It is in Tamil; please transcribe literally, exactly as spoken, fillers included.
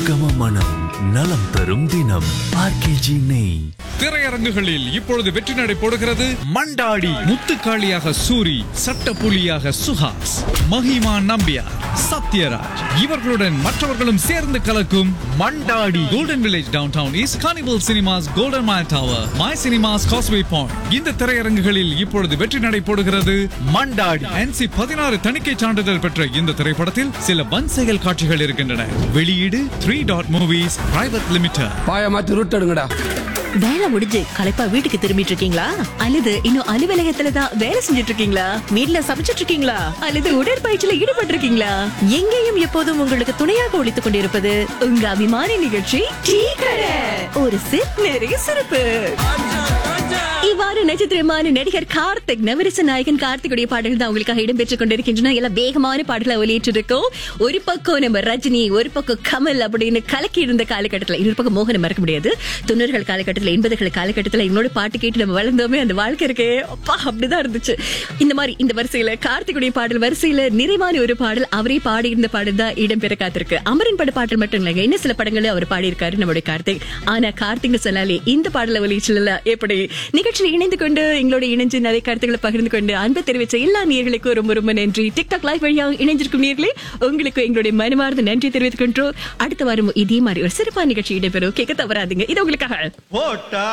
சுகம மனம் நலம் தரும் தினம் ஆர்கேஜி நெய். திரையரங்குகளில் இப்பொழுது வெற்றி நடை போடுகிறது மண்டாடி. முத்துக்காளியாக சூரி, சட்டப்புலியாக சுஹாஸ், மஹிமா நம்பியார், சத்யராஜ் இவர்களுடன் மற்றவர்களும் சேர்ந்து கலக்கும் Mandaadi. Golden village down town is carnival cinemas golden mile tower, my cinemas causeway point. இந்த திரையரங்குகளில் இப்பொழுது வெற்றி நடை போடுகிறது மண்டாடி. என்சி பதினாறு தணிக்கை சான்றிதழ் பெற்ற இந்த திரைப்படத்தில் சில வன்செயல் காட்சிகள் இருக்கின்றன. வெளியீடு three dot movies private limited. பாய மாத்தி ரூட் எடுங்கடா. வேலை முடிஞ்சு களைப்பா வீட்டுக்கு திரும்பிட்டு இருக்கீங்களா? அல்லது இன்னும் அலுவலகத்துல தான் வேலை செஞ்சுட்டு இருக்கீங்களா? வீட்ல சமைச்சிட்டு இருக்கீங்களா? அல்லது உடற்பயிற்சியில ஈடுபட்டு இருக்கீங்களா? எங்கேயும் எப்போதும் உங்களுக்கு துணையாக ஒழித்துக் கொண்டிருப்பது உங்க அபிமான நிகழ்ச்சி டீ கடை. ஒரு சிப் நிறைய சிறப்பு. இவ்வாறு நட்சத்திரமான நடிகர் கார்த்திக், நவரச நாயகன் கார்த்திகுடைய பாடல்கள் தான் உங்களுக்காக இடம்பெற்றுக் கொண்டிருக்கின்றன. எல்லாம் வேகமான பாடல்களை ஒலிட்டு இருக்கோம். ஒரு பக்கம் நம்ம ரஜினி, ஒரு பக்கம் கமல் அப்படின்னு கலக்கி இருந்த காலகட்டத்தில், இன்னொரு பக்கம் மோகனை மறக்க முடியாது. தொண்ணூறுகள் காலகட்டத்தில், எண்பதுகள் காலகட்டத்தில் என்னோட பாட்டு கேட்டு நம்ம வளர்ந்தோமே, அந்த வாழ்க்கை இருக்கே அப்பா அப்படிதான் இருந்துச்சு. இந்த மாதிரி இந்த வரிசையில கார்த்திகுடைய பாடல் வரிசையில நிறைவான ஒரு பாடல், அவரே பாடி இருந்த பாடல் தான் இடம்பெற காத்திருக்கு. அமரன் பட பாடல் மட்டும் இல்லைங்க, இன்னும் சில படங்களும் அவர் பாடி இருக்காரு நம்முடைய கார்த்திக். ஆனா கார்த்திக்னு சொன்னாலே இந்த பாடல ஒலிச்சுல எப்படி நிகழ்ச்சியில் இணைந்து கொண்டு எங்களோட இணைஞ்சு நிறைய கருத்துக்களை பகிர்ந்து கொண்டு அன்பு தெரிவிச்ச எல்லா நேயர்களுக்கும் ரொம்ப ரொம்ப நன்றி. டிக்டாக் லைவ் வழியாக இணைஞ்சிருக்கும் நேயர்களே உங்களுக்கு எங்களுடைய மனமார்ந்த நன்றி தெரிவித்துக் கொண்டோம். அடுத்த வாரம் இதே மாதிரி ஒரு சிறப்பான நிகழ்ச்சி இடம்பெறும், கேட்க தவறாதீங்க. இது உங்களுக்காக.